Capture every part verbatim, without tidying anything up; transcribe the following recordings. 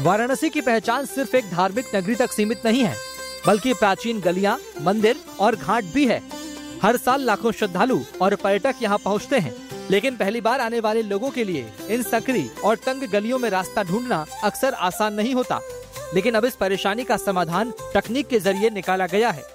वाराणसी की पहचान सिर्फ एक धार्मिक नगरी तक सीमित नहीं है, बल्कि प्राचीन गलियां, मंदिर और घाट भी है। हर साल लाखों श्रद्धालु और पर्यटक यहाँ पहुँचते हैं, लेकिन पहली बार आने वाले लोगों के लिए इन सकरी और तंग गलियों में रास्ता ढूंढना अक्सर आसान नहीं होता। लेकिन अब इस परेशानी का समाधान तकनीक के जरिए निकाला गया है।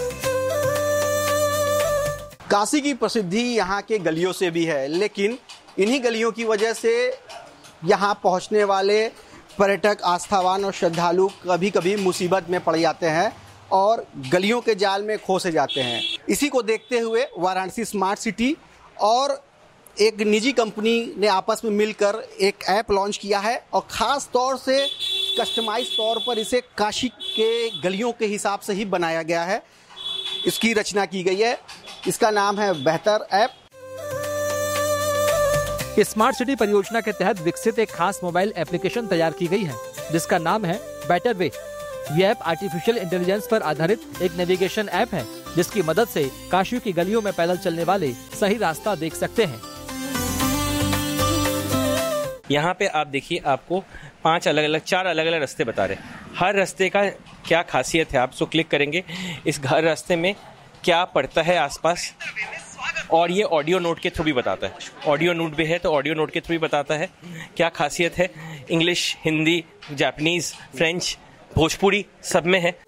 काशी की प्रसिद्धि यहाँ के गलियों से भी है, लेकिन इन्हीं गलियों की वजह से यहाँ पहुँचने वाले पर्यटक, आस्थावान और श्रद्धालु कभी कभी मुसीबत में पड़ जाते हैं और गलियों के जाल में खोसे जाते हैं। इसी को देखते हुए वाराणसी स्मार्ट सिटी और एक निजी कंपनी ने आपस में मिलकर एक ऐप लॉन्च किया है और ख़ास तौर से कस्टमाइज तौर पर इसे काशी के गलियों के हिसाब से ही बनाया गया है। इसकी रचना की गई है। इसका नाम है बेहतर ऐप। इस स्मार्ट सिटी परियोजना के तहत विकसित एक खास मोबाइल एप्लीकेशन तैयार की गई है, जिसका नाम है बेटर वे। ये ऐप आर्टिफिशियल इंटेलिजेंस पर आधारित एक नेविगेशन ऐप है, जिसकी मदद से काशी की गलियों में पैदल चलने वाले सही रास्ता देख सकते हैं। यहाँ पे आप देखिए, आपको पांच अलग अलग चार अलग अलग रास्ते बता रहे हैं। हर रास्ते का क्या खासियत है, आप सो क्लिक करेंगे इस हर रास्ते में क्या पड़ता है आसपास, और ये ऑडियो नोट के थ्रू भी बताता है। ऑडियो नोट भी है तो ऑडियो नोट के थ्रू भी बताता है क्या खासियत है। English, Hindi, Japanese, French, Bhojpuri सब में है।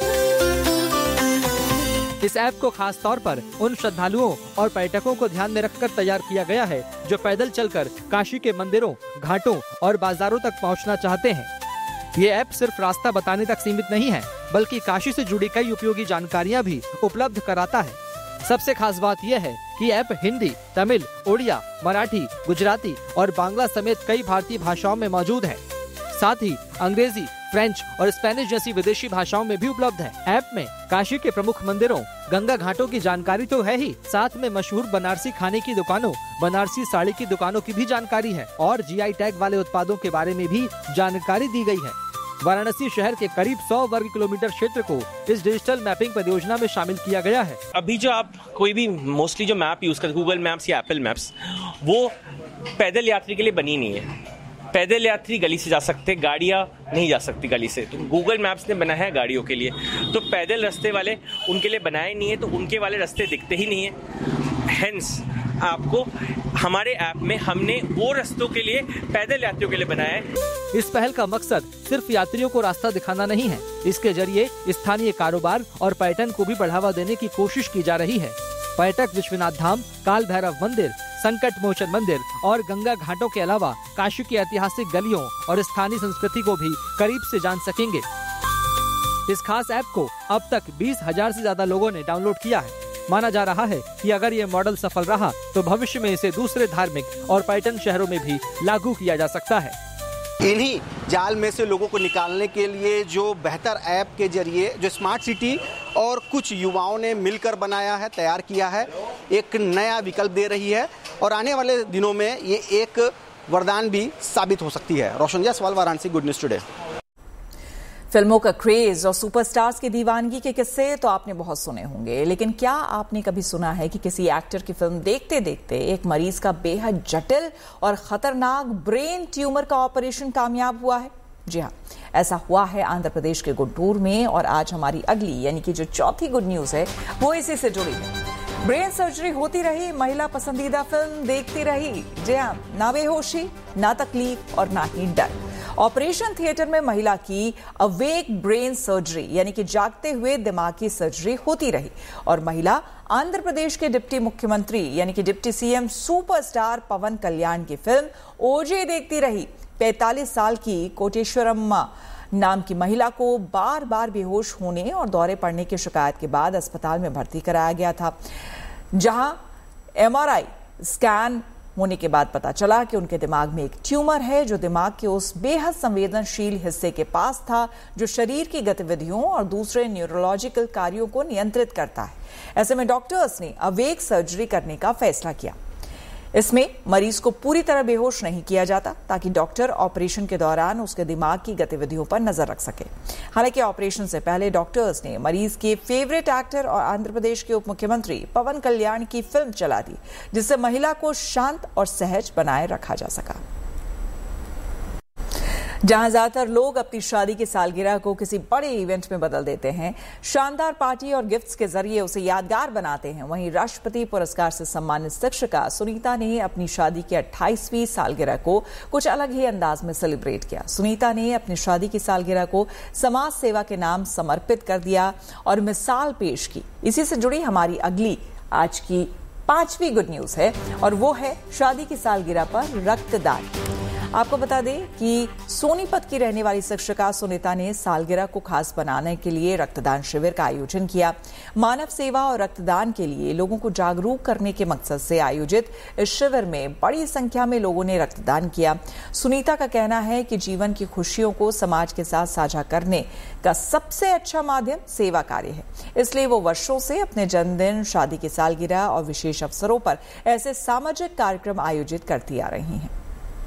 इस ऐप को खास तौर पर उन श्रद्धालुओं और पर्यटकों को ध्यान में रखकर तैयार किया गया है जो पैदल चलकर काशी के मंदिरों, घाटों और बाजारों तक पहुंचना चाहते हैं। ये ऐप सिर्फ रास्ता बताने तक सीमित नहीं है, बल्कि काशी से जुड़ी कई उपयोगी जानकारियां भी उपलब्ध कराता है। सबसे खास बात यह है कि ऐप हिंदी, तमिल, उड़िया, मराठी, गुजराती और बांग्ला समेत कई भारतीय भाषाओं में मौजूद है। साथ ही अंग्रेजी, फ्रेंच और स्पेनिश जैसी विदेशी भाषाओं में भी उपलब्ध है। ऐप में काशी के प्रमुख मंदिरों, गंगा घाटों की जानकारी तो है ही, साथ में मशहूर बनारसी खाने की दुकानों, बनारसी साड़ी की दुकानों की भी जानकारी है और जीआई टैग वाले उत्पादों के बारे में भी जानकारी दी गई है। वाराणसी शहर के करीब सौ वर्ग किलोमीटर क्षेत्र को इस डिजिटल मैपिंग परियोजना में शामिल किया गया है। अभी जो आप कोई भी मोस्टली जो मैप यूज करते, गूगल मैप्स या एप्पल मैप्स, वो पैदल यात्री के लिए बनी नहीं है। पैदल यात्री गली से जा सकते, गाड़ियाँ नहीं जा सकती गली से, तो गूगल मैप्स ने बनाया है गाड़ियों के लिए। तो पैदल रास्ते वाले उनके लिए बनाए नहीं है, तो उनके वाले रास्ते दिखते ही नहीं है। हेंस आपको हमारे ऐप में हमने वो रास्तों के लिए, पैदल यात्रियों के लिए बनाया है। इस पहल का मकसद सिर्फ यात्रियों को रास्ता दिखाना नहीं है, इसके जरिए स्थानीय कारोबार और पर्यटन को भी बढ़ावा देने की कोशिश की जा रही है। पर्यटक विश्वनाथ धाम, काल भैरव मंदिर, संकट मोचन मंदिर और गंगा घाटों के अलावा काशी की ऐतिहासिक गलियों और स्थानीय संस्कृति को भी करीब से जान सकेंगे। इस खास ऐप को अब तक बीस हजार से ज्यादा लोगों ने डाउनलोड किया है। माना जा रहा है कि अगर ये मॉडल सफल रहा तो भविष्य में इसे दूसरे धार्मिक और पर्यटन शहरों में भी लागू किया जा सकता है। इन्हीं जाल में से लोगों को निकालने के लिए जो बेहतर ऐप के जरिए जो स्मार्ट सिटी और कुछ युवाओं ने मिलकर बनाया है, तैयार किया है, एक नया विकल्प दे रही है और आने वाले दिनों में ये एक वरदान भी साबित हो सकती है। रोशन Jaiswal, Varanasi, good news today. फिल्मों का क्रेज और सुपरस्टार्स की दीवानगी के किस्से तो आपने बहुत सुने होंगे, लेकिन क्या आपने कभी सुना है कि किसी एक्टर की फिल्म देखते देखते एक मरीज का बेहद जटिल और खतरनाक ब्रेन ट्यूमर का ऑपरेशन कामयाब हुआ है? जी हाँ, ऐसा हुआ है आंध्र प्रदेश के गुंटूर में। और आज हमारी अगली यानी कि जो चौथी गुड न्यूज है वो इसी से जुड़ी है। ब्रेन सर्जरी होती रही, महिला पसंदीदा फिल्म देखती रही। जी हाँ, ना बेहोशी, ना तकलीफ और ना ही डर। ऑपरेशन थिएटर में महिला की अवेक ब्रेन सर्जरी यानी कि जागते हुए दिमाग की सर्जरी होती रही और महिला आंध्र प्रदेश के डिप्टी मुख्यमंत्री यानी कि डिप्टी सीएम सुपरस्टार पवन कल्याण की फिल्म ओजे देखती रही। पैंतालीस साल की कोटेश्वरम्मा नाम की महिला को बार बार बेहोश होने और दौरे पड़ने की शिकायत के बाद अस्पताल में भर्ती कराया गया था, जहां एमआरआई स्कैन होने के बाद पता चला कि उनके दिमाग में एक ट्यूमर है जो दिमाग के उस बेहद संवेदनशील हिस्से के पास था जो शरीर की गतिविधियों और दूसरे न्यूरोलॉजिकल कार्यों को नियंत्रित करता है। ऐसे में डॉक्टर्स ने अवेक सर्जरी करने का फैसला किया। इसमें मरीज को पूरी तरह बेहोश नहीं किया जाता ताकि डॉक्टर ऑपरेशन के दौरान उसके दिमाग की गतिविधियों पर नजर रख सके। हालांकि ऑपरेशन से पहले डॉक्टर्स ने मरीज के फेवरेट एक्टर और आंध्र प्रदेश के उप मुख्यमंत्री पवन कल्याण की फिल्म चला दी, जिससे महिला को शांत और सहज बनाए रखा जा सका। जहां ज्यादातर लोग अपनी शादी की सालगिरह को किसी बड़े इवेंट में बदल देते हैं, शानदार पार्टी और गिफ्ट्स के जरिए उसे यादगार बनाते हैं, वहीं राष्ट्रपति पुरस्कार से सम्मानित शिक्षिका सुनीता ने अपनी शादी की अट्ठाईसवीं सालगिरह को कुछ अलग ही अंदाज में सेलिब्रेट किया। सुनीता ने अपनी शादी की सालगिरह को समाज सेवा के नाम समर्पित कर दिया और मिसाल पेश की। इसी से जुड़ी हमारी अगली आज की पांचवी गुड न्यूज है और वो है शादी की सालगिरह पर रक्तदान। आपको बता दें कि सोनीपत की रहने वाली शिक्षिका सुनीता ने सालगिरह को खास बनाने के लिए रक्तदान शिविर का आयोजन किया। मानव सेवा और रक्तदान के लिए लोगों को जागरूक करने के मकसद से आयोजित इस शिविर में बड़ी संख्या में लोगों ने रक्तदान किया। सुनीता का कहना है कि जीवन की खुशियों को समाज के साथ साझा करने का सबसे अच्छा माध्यम सेवा कार्य है, इसलिए वो वर्षों से अपने जन्मदिन, शादी की सालगिरह और विशेष अवसरों पर ऐसे सामाजिक कार्यक्रम आयोजित करती आ रही हैं।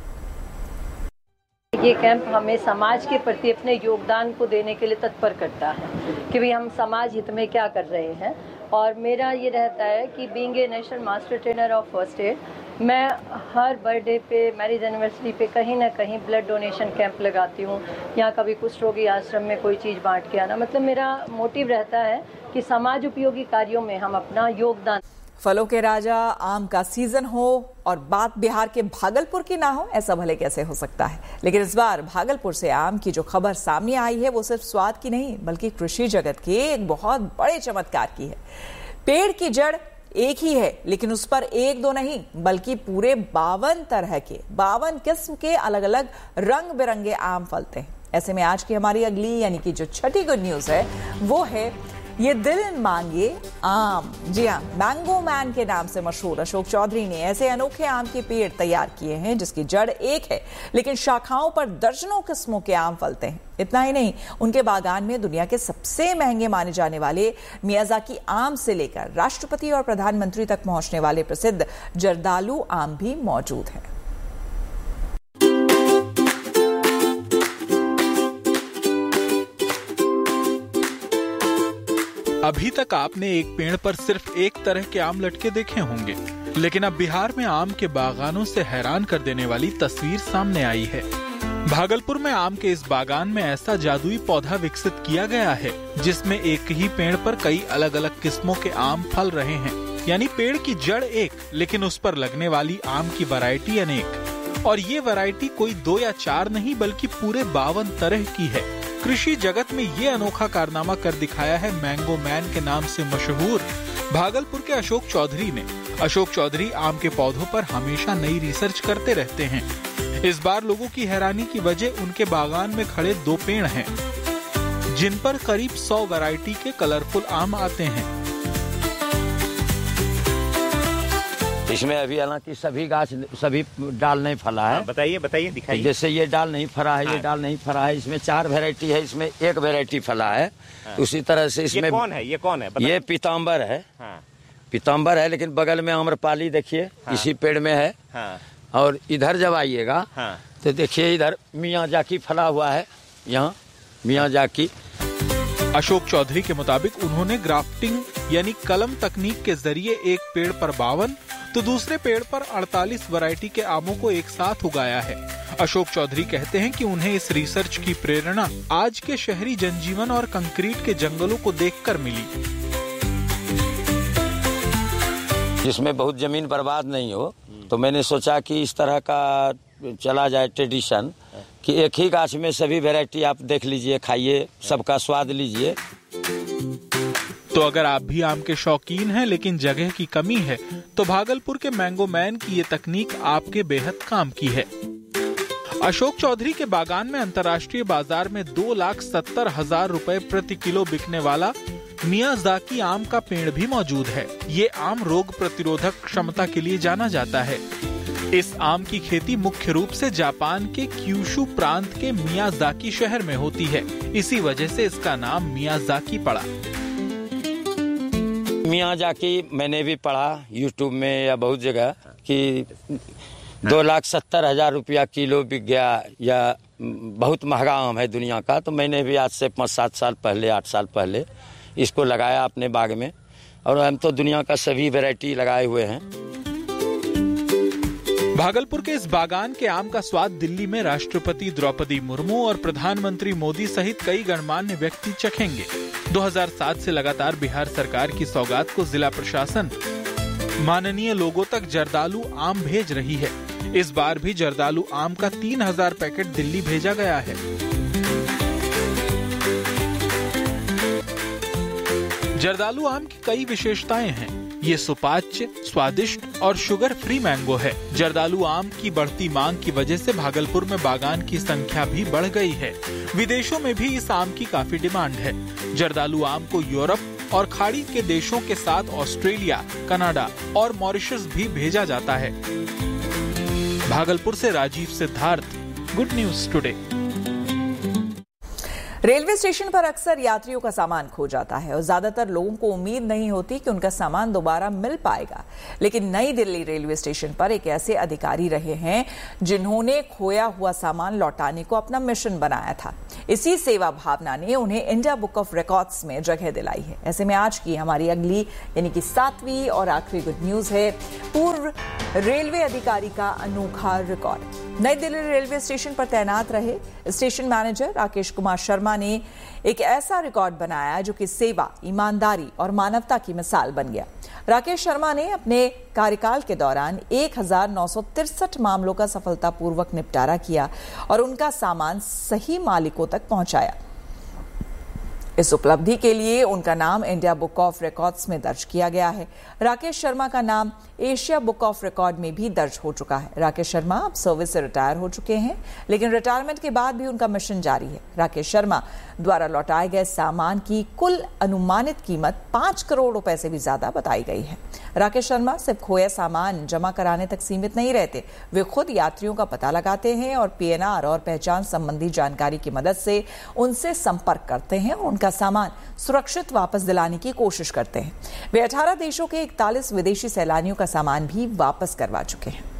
ये कैंप हमें समाज के प्रति अपने योगदान को देने के लिए तत्पर करता है कि भाई हम समाज हित में क्या कर रहे हैं। और मेरा ये रहता है कि being a national master trainer of first aid, मैं हर बर्थडे पे, मैरिज एनिवर्सरी पे कहीं ना कहीं ब्लड डोनेशन कैंप लगाती हूँ, या कभी कुष्ठ रोगी आश्रम में कोई चीज़ बांट के आना। मतलब मेरा मोटिव रहता है कि समाज उपयोगी कार्यों में हम अपना योगदान। फलों के राजा आम का सीजन हो और बात बिहार के भागलपुर की ना हो, ऐसा भले कैसे हो सकता है। लेकिन इस बार भागलपुर से आम की जो खबर सामने आई है वो सिर्फ स्वाद की नहीं बल्कि कृषि जगत के एक बहुत बड़े चमत्कार की है। पेड़ की जड़ एक ही है, लेकिन उस पर एक दो नहीं बल्कि पूरे बावन तरह के, बावन किस्म के अलग अलग रंग बिरंगे आम फलते हैं। ऐसे में आज की हमारी अगली यानी कि जो छठी गुड न्यूज है वो है ये दिल मांगे आम। जी हाँ, मैंगो मैन के नाम से मशहूर अशोक चौधरी ने ऐसे अनोखे आम के पेड़ तैयार किए हैं जिसकी जड़ एक है लेकिन शाखाओं पर दर्जनों किस्मों के आम फलते हैं। इतना ही नहीं, उनके बागान में दुनिया के सबसे महंगे माने जाने वाले मियाजाकी आम से लेकर राष्ट्रपति और प्रधानमंत्री तक पहुंचने वाले प्रसिद्ध जर्दालू आम भी मौजूद हैं। अभी तक आपने एक पेड़ पर सिर्फ एक तरह के आम लटके देखे होंगे, लेकिन अब बिहार में आम के बागानों से हैरान कर देने वाली तस्वीर सामने आई है। भागलपुर में आम के इस बागान में ऐसा जादुई पौधा विकसित किया गया है जिसमें एक ही पेड़ पर कई अलग अलग किस्मों के आम फल रहे हैं। यानी पेड़ की जड़ एक, लेकिन उस पर लगने वाली आम की वैरायटी अनेक। और ये वैरायटी कोई दो या चार नहीं बल्कि पूरे बावन तरह की है। कृषि जगत में ये अनोखा कारनामा कर दिखाया है मैंगो मैन के नाम से मशहूर भागलपुर के अशोक चौधरी ने। अशोक चौधरी आम के पौधों पर हमेशा नई रिसर्च करते रहते हैं। इस बार लोगों की हैरानी की वजह उनके बागान में खड़े दो पेड़ हैं, जिन पर करीब सौ वैरायटी के कलरफुल आम आते हैं। इसमें अभी हालांकि सभी गाछ सभी डाल नहीं फला है। बताइए बताइए दिखाइए। जैसे ये डाल नहीं फरा है, ये डाल नहीं फरा है, इसमें चार वैरायटी है, इसमें एक वैरायटी फला है। उसी तरह से इसमें ये कौन है ये कौन है ये पीताम्बर है। हाँ। पीताम्बर है, लेकिन बगल में आम्रपाली देखिए। हाँ। इसी पेड़ में है। हाँ। और इधर जब आइएगा हाँ। तो देखिए इधर मियाजाकी फला हुआ है, यहाँ मियाजाकी। अशोक चौधरी के मुताबिक उन्होंने ग्राफ्टिंग यानी कलम तकनीक के जरिए एक पेड़ पर बावन तो दूसरे पेड़ पर अड़तालीस वैरायटी के आमों को एक साथ उगाया है। अशोक चौधरी कहते हैं कि उन्हें इस रिसर्च की प्रेरणा आज के शहरी जनजीवन और कंक्रीट के जंगलों को देखकर मिली। जिसमें बहुत जमीन बर्बाद नहीं हो, तो मैंने सोचा कि इस तरह का चला जाए ट्रेडिशन कि एक ही गाछ में सभी वैरायटी आप देख लीजिए, खाइए, सबका स्वाद लीजिए। तो अगर आप भी आम के शौकीन हैं लेकिन जगह की कमी है तो भागलपुर के मैंगो मैन की ये तकनीक आपके बेहद काम की है। अशोक चौधरी के बागान में अंतर्राष्ट्रीय बाजार में दो लाख सत्तर हजार रुपए प्रति किलो बिकने वाला मियाजाकी आम का पेड़ भी मौजूद है। ये आम रोग प्रतिरोधक क्षमता के लिए जाना जाता है। इस आम की खेती मुख्य रूप से जापान के क्यूशु प्रांत के मियाजाकी शहर में होती है। इसी वजह से इसका नाम मियाजाकी पड़ा। मियाजाकी मैंने भी पढ़ा यूट्यूब में या बहुत जगह कि दो लाख सत्तर हजार रुपया किलो बिक गया या बहुत महंगा आम है दुनिया का। तो मैंने भी आज से पाँच सात साल पहले आठ साल पहले इसको लगाया अपने बाग में, और हम तो दुनिया का सभी वैरायटी लगाए हुए हैं। भागलपुर के इस बागान के आम का स्वाद दिल्ली में राष्ट्रपति द्रौपदी मुर्मू और प्रधानमंत्री मोदी सहित कई गणमान्य व्यक्ति चखेंगे। दो हज़ार सात से लगातार बिहार सरकार की सौगात को जिला प्रशासन माननीय लोगों तक जर्दालू आम भेज रही है। इस बार भी जर्दालू आम का तीन हज़ार पैकेट दिल्ली भेजा गया है। जर्दालू आम की कई विशेषताएं हैं। ये सुपाच्य, स्वादिष्ट और शुगर फ्री मैंगो है। जर्दालू आम की बढ़ती मांग की वजह से भागलपुर में बागान की संख्या भी बढ़ गई है। विदेशों में भी इस आम की काफी डिमांड है। जर्दालू आम को यूरोप और खाड़ी के देशों के साथ ऑस्ट्रेलिया, कनाडा और मॉरिशस भी भेजा जाता है। भागलपुर से Rajiv Siddharth, good news today. Railway station पर अक्सर यात्रियों का सामान खो जाता है और ज्यादातर लोगों को उम्मीद नहीं होती कि उनका सामान दोबारा मिल पाएगा। लेकिन नई दिल्ली रेलवे स्टेशन पर एक ऐसे अधिकारी रहे हैं जिन्होंने खोया हुआ सामान लौटाने को अपना मिशन बनाया था। इसी सेवा भावना ने उन्हें इंडिया बुक ऑफ रिकॉर्ड्स में जगह दिलाई है। ऐसे में आज की हमारी अगली यानी कि सातवीं और आखिरी गुड न्यूज है पूर्व रेलवे अधिकारी का अनोखा रिकॉर्ड। नई दिल्ली रेलवे स्टेशन पर तैनात रहे स्टेशन मैनेजर राकेश कुमार शर्मा ने एक ऐसा रिकॉर्ड बनाया जो कि सेवा, ईमानदारी और मानवता की मिसाल बन गया। राकेश शर्मा ने अपने कार्यकाल के दौरान एक हजार नौ सौ तिरसठ मामलों का सफलतापूर्वक निपटारा किया और उनका सामान सही मालिकों तक पहुंचाया। इस उपलब्धि के लिए उनका नाम इंडिया बुक ऑफ रिकॉर्ड्स में दर्ज किया गया है। राकेश शर्मा का नाम एशिया बुक ऑफ रिकॉर्ड में भी दर्ज हो चुका है। राकेश शर्मा अब सर्विस से रिटायर हो चुके हैं, लेकिन रिटायरमेंट के बाद भी उनका मिशन जारी है। राकेश शर्मा द्वारा लौटाए गए सामान की कुल अनुमानित कीमत पांच करोड़ रुपए से भी ज्यादा बताई गई है। राकेश शर्मा सिर्फ खोया सामान जमा कराने तक सीमित नहीं रहते, वे खुद यात्रियों का पता लगाते हैं और पीएनआर और पहचान संबंधी जानकारी की मदद से उनसे संपर्क करते हैं और उनका सामान सुरक्षित वापस दिलाने की कोशिश करते हैं। वे अठारह देशों के इकतालीस विदेशी सैलानियों का सामान भी वापस करवा चुके हैं।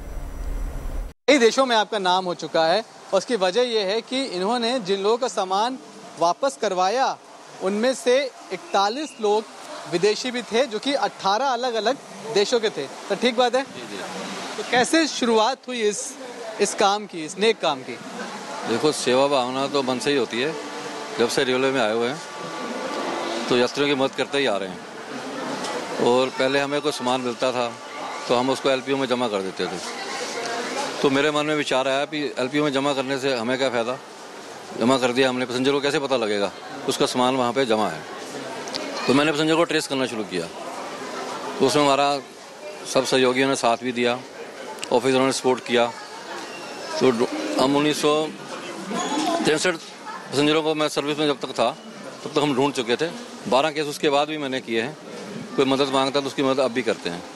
कई देशों में आपका नाम हो चुका है और उसकी वजह यह है कि इन्होंने जिन लोगों का सामान वापस करवाया उनमें से इकतालीस लोग विदेशी भी थे जो कि अठारह अलग अलग देशों के थे। तो ठीक बात है। तो कैसे शुरुआत हुई इस इस काम की, इस नेक काम की? देखो, सेवा भावना तो मन से ही होती है। जब से रेलवे में आए हुए हैं तो यात्रियों की मदद करते ही आ रहे हैं। और पहले हमें कोई सामान मिलता था तो हम उसको एलपीओ में जमा कर देते थे। तो मेरे मन में विचार आया कि एलपीओ में जमा करने से हमें क्या फ़ायदा। जमा कर दिया हमने, पैसेंजर को कैसे पता लगेगा उसका सामान वहाँ पे जमा है। तो मैंने पैसेंजर को ट्रेस करना शुरू किया। तो उसमें हमारा सब सहयोगियों ने साथ भी दिया, ऑफिसरों ने सपोर्ट किया। तो हम उन्नीस सौ तिरसठ पैसेंजरों को मैं सर्विस में जब तक था तब तक हम ढूंढ चुके थे। बारह केस उसके बाद भी मैंने किए हैं। कोई मदद मांगता तो उसकी मदद अब भी करते हैं।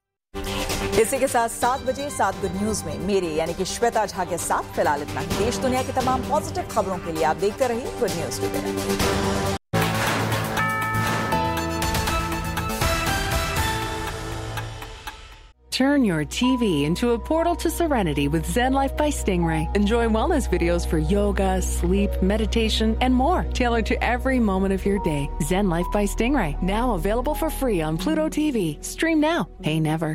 इसी के साथ सात बजे सात गुड न्यूज में मेरे यानी कि श्वेता झा के साथ फिलहाल इतना ही। देश दुनिया की तमाम पॉजिटिव खबरों के लिए आप देखते रहिए good news today. Turn your T V into a portal to serenity with Zen Life by Stingray. Enjoy wellness videos for yoga, sleep, meditation, and more, tailored to every moment of your day. Zen Life by Stingray, now available for free on Pluto T V. Stream now, pay never.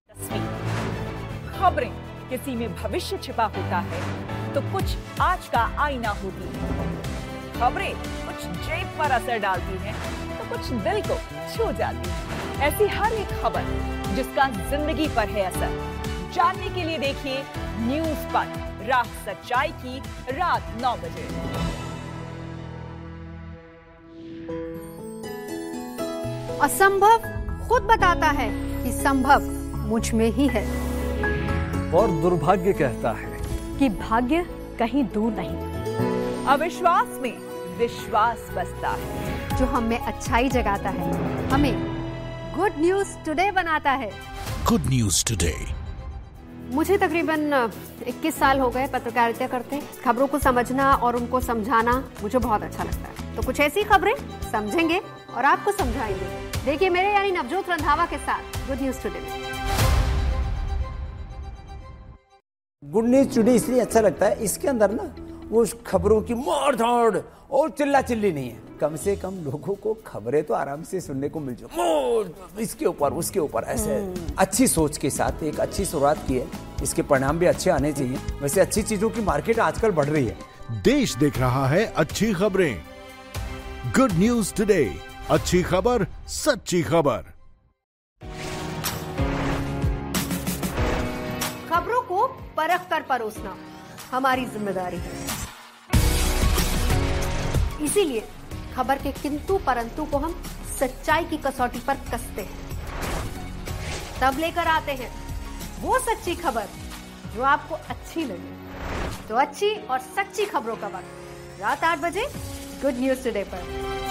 खबरें किसी में भविष्य छिपा होता है तो कुछ आज का आईना होती है। खबरें कुछ जेब पर असर डालती हैं तो कुछ दिल को छू जाती है। ऐसी हर एक खबर जिसका जिंदगी पर है असर, जानने के लिए देखिए न्यूज पर राह सच्चाई की रात नौ बजे। असंभव खुद बताता है कि संभव मुझ में ही है, और दुर्भाग्य कहता है कि भाग्य कहीं दूर नहीं। अविश्वास में विश्वास बसता है, जो हमें अच्छाई जगाता है, हमें गुड न्यूज टुडे बनाता है। Good news today. मुझे तकरीबन इक्कीस साल हो गए पत्रकारिता करते। खबरों को समझना और उनको समझाना मुझे बहुत अच्छा लगता है। तो कुछ ऐसी खबरें समझेंगे और आपको समझाएंगे। देखिए मेरे यानी नवजोत रंधावा के साथ गुड न्यूज टुडे में। गुड न्यूज टुडे इसलिए अच्छा लगता है, इसके अंदर ना वो खबरों की मार धाड़ और चिल्ला चिल्ली नहीं है। कम से कम लोगों को खबरें तो आराम से सुनने को मिल जाए, इसके ऊपर उसके ऊपर ऐसे अच्छी सोच के साथ एक अच्छी शुरुआत की है, इसके परिणाम भी अच्छे आने चाहिए। वैसे अच्छी चीजों की मार्केट आजकल बढ़ रही है। देश देख रहा है अच्छी खबरें। गुड न्यूज टुडे, अच्छी खबर सच्ची खबर। खबरों को परख कर परोसना हमारी जिम्मेदारी है। इसीलिए खबर के किंतु परंतु को हम सच्चाई की कसौटी पर कसते हैं, तब लेकर आते हैं वो सच्ची खबर जो आपको अच्छी लगे। तो अच्छी और सच्ची खबरों का वक्त रात आठ बजे गुड न्यूज टुडे पर।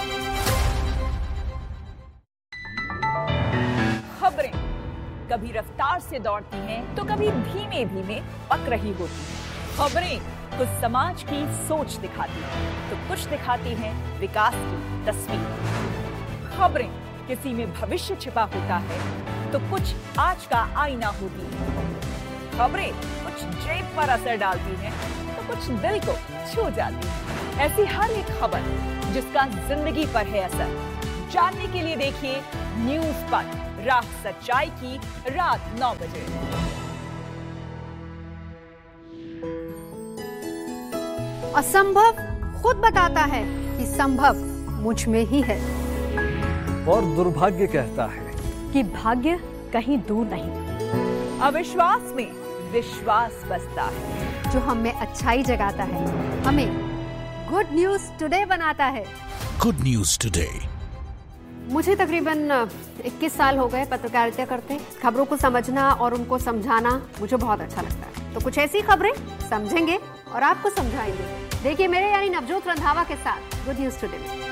खबरें कभी रफ्तार से दौड़ती हैं तो कभी धीमे धीमे पक रही होती हैं। खबरें कुछ समाज की सोच दिखाती हैं तो कुछ दिखाती हैं विकास की तस्वीर। खबरें किसी में भविष्य छिपा होता है तो कुछ आज का आईना होती है। खबरें कुछ जेब पर असर डालती हैं तो कुछ दिल को छू जाती है। ऐसी हर एक खबर जिसका जिंदगी पर है असर, जानने के लिए देखिए न्यूज पर रात सच्चाई की रात नौ बजे। असंभव खुद बताता है कि संभव मुझ में ही है, और दुर्भाग्य कहता है कि भाग्य कहीं दूर नहीं। अविश्वास में विश्वास बसता है, जो हमें अच्छाई जगाता है, हमें गुड न्यूज टुडे बनाता है। Good news today. मुझे तकरीबन इक्कीस साल हो गए पत्रकारिता करते। खबरों को समझना और उनको समझाना मुझे बहुत अच्छा लगता है। तो कुछ ऐसी खबरें समझेंगे और आपको समझाएंगे। देखिए मेरे यानी नवजोत रंधावा के साथ गुड न्यूज टुडे में।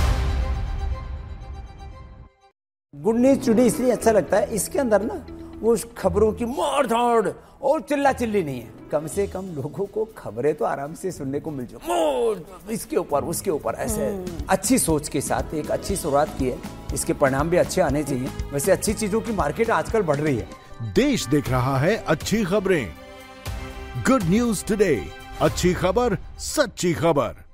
गुड न्यूज टुडे इसलिए अच्छा लगता है, इसके अंदर ना वो खबरों की मार धाड़ और चिल्ला चिल्ली नहीं है। कम से कम लोगों को खबरें तो आराम से सुनने को मिल जाए, इसके ऊपर उसके ऊपर ऐसे अच्छी सोच के साथ एक अच्छी शुरुआत की है, इसके परिणाम भी अच्छे आने चाहिए। वैसे अच्छी चीजों की मार्केट आजकल बढ़ रही है। देश देख रहा है अच्छी खबरें। गुड न्यूज टुडे, अच्छी खबर सच्ची खबर।